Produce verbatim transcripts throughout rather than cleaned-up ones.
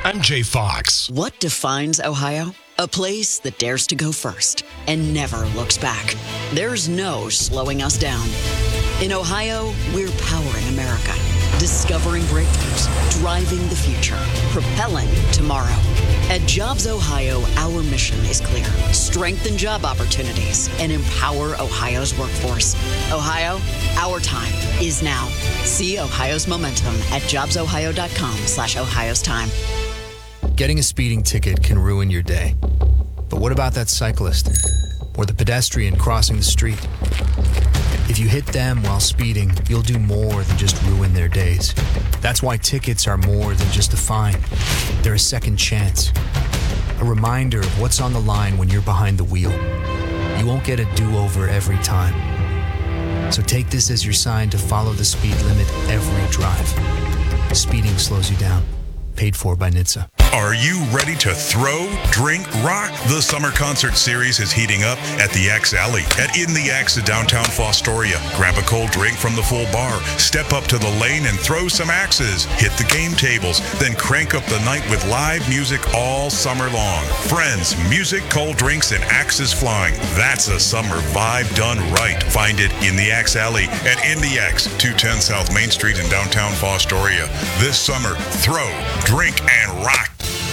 I'm Jay Fox. What defines Ohio? A place that dares to go first and never looks back. There's no slowing us down. In Ohio, we're powering America, discovering breakthroughs, driving the future, propelling tomorrow. At Jobs Ohio, our mission is clear. Strengthen job opportunities and empower Ohio's workforce. Ohio, our time is now. See Ohio's momentum at jobsohio.com slash Ohio's time. Getting a speeding ticket can ruin your day. But what about that cyclist or the pedestrian crossing the street? If you hit them while speeding, you'll do more than just ruin their days. That's why tickets are more than just a fine. They're a second chance. A reminder of what's on the line when you're behind the wheel. You won't get a do-over every time. So take this as your sign to follow the speed limit every drive. Speeding slows you down. Paid for by N H T S A. Are you ready to throw, drink, rock? The summer concert series is heating up at the Axe Alley at In the Axe in downtown Fostoria. Grab a cold drink from the full bar, step up to the lane and throw some axes, hit the game tables, then crank up the night with live music all summer long. Friends, music, cold drinks, and axes flying. That's a summer vibe done right. Find it in the Axe Alley at In the Axe, two ten South Main Street in downtown Fostoria. This summer, throw, drink, and rock.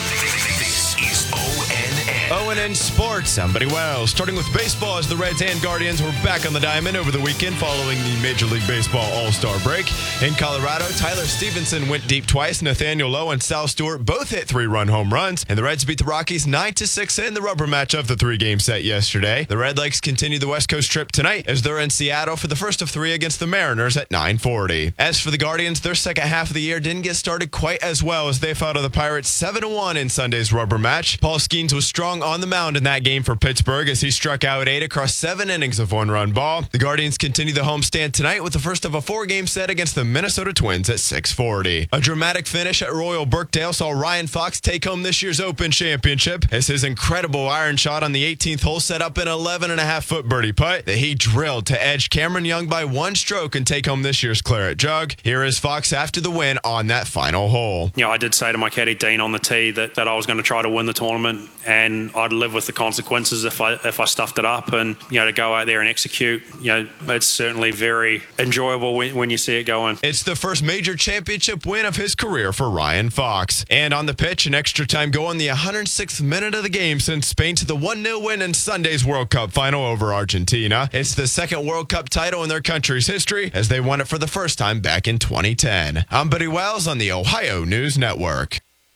O N N Sports, I'm Buddy Wells. Starting with baseball, as the Reds and Guardians were back on the diamond over the weekend following the Major League Baseball All-Star break. In Colorado, Tyler Stevenson went deep twice. Nathaniel Lowe and Sal Stewart both hit three-run home runs. And the Reds beat the Rockies nine to six in the rubber match of the three-game set yesterday. The Redlegs continue the West Coast trip tonight as they're in Seattle for the first of three against the Mariners at nine forty. As for the Guardians, their second half of the year didn't get started quite as well as they fell to the Pirates seven to one in Sunday's rubber match. Paul Skeens was strong on the mound in that game for Pittsburgh as he struck out eight across seven innings of one-run ball. The Guardians continue the homestand tonight with the first of a four-game set against the Minnesota Twins at six forty. A dramatic finish at Royal Birkdale saw Ryan Fox take home this year's Open Championship as his incredible iron shot on the eighteenth hole set up an eleven and a half foot birdie putt that he drilled to edge Cameron Young by one stroke and take home this year's Claret Jug. Here is Fox after the win on that final hole. You know, I did say to my caddy Dean on the tee that, that I was going to try to win the tournament and I'd live with the consequences if I if I stuffed it up, and you know, to go out there and execute, you know, it's certainly very enjoyable when, when you see it going. It's the first major championship win of his career for Ryan Fox. And on the pitch, an extra time goal in the one hundred sixth minute of the game sent Spain to the one nil win in Sunday's World Cup final over Argentina. It's the second World Cup title in their country's history as they won it for the first time back in twenty ten. I'm Buddy Wells on the Ohio News Network.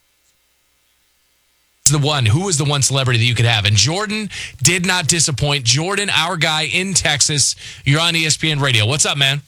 The one who was the one celebrity that you could have, and Jordan did not disappoint. Jordan, our guy in Texas, you're on E S P N Radio. What's up, man?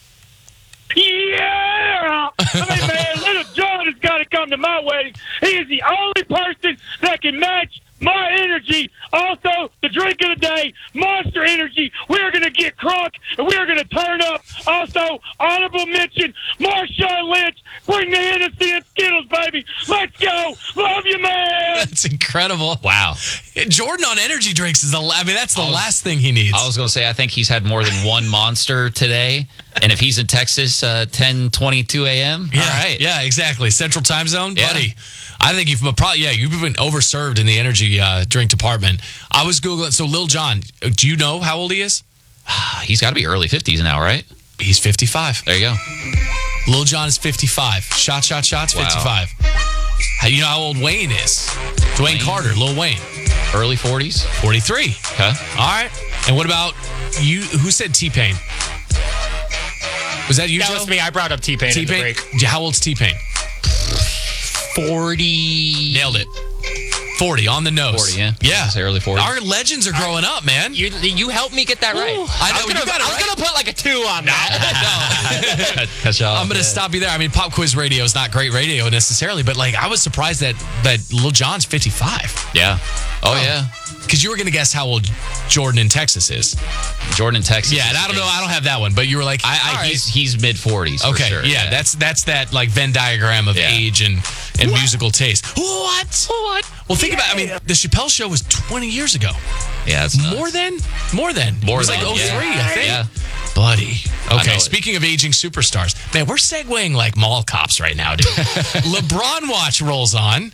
Yeah, I mean, man, little John has got to come to my wedding. He is the only person that can match my energy. Also, the drink of the day, Monster Energy. We're going to get crunk, and we're going to turn up. Also, honorable mention, Marshawn Lynch. Bring the Hennessy and Skittles, baby. Let's go. Love you, man. That's incredible. Wow. Jordan on energy drinks is the, I mean, that's the was, last thing he needs. I was going to say, I think he's had more than one Monster today. And if he's in Texas, uh, ten twenty-two a.m., yeah, all right. Yeah, exactly. Central time zone, yeah. buddy. I think you've probably, yeah, you've been overserved in the energy uh, drink department. I was Googling, so Lil Jon, do you know how old he is? He's got to be early fifties now, right? He's fifty-five. There you go. Lil Jon is fifty-five. Shot, shot, shots, wow. fifty-five. How you know how old Wayne is? Dwayne Wayne. Carter, Lil Wayne. Early forties? forty-three. Okay. All right. And what about you? Who said T-Pain? Was that you, That Joe? was me. I brought up T-Pain, T-Pain? in the break. How old's T-Pain? forty. Nailed it. forty on the nose. forty, yeah. Yeah. Say early forties. Our legends are growing up, man. You you helped me get that right. Ooh, I know. I was gonna, you got it I was right. gonna put like a two on that. Catch y'all. I'm going to stop you there. I mean, Pop Quiz Radio is not great radio necessarily, but like I was surprised that, that Lil Jon's fifty-five. Yeah. Oh, oh. yeah. Because you were going to guess how old Jordan in Texas is. Jordan in Texas. Yeah, and I don't know. I don't have that one, but you were like, I, I, right. he's, he's mid forties. Okay, for sure. yeah, yeah, that's that's that like Venn diagram of yeah. age and, and what? musical taste. What? What? Well, think yeah. about. I mean, the Chappelle Show was twenty years ago. Yeah, that's nuts. more than more than more it was than, like oh three, yeah. I think. Yeah. Buddy. Okay, speaking of aging superstars, man, we're segueing like mall cops right now, dude. LeBron watch rolls on.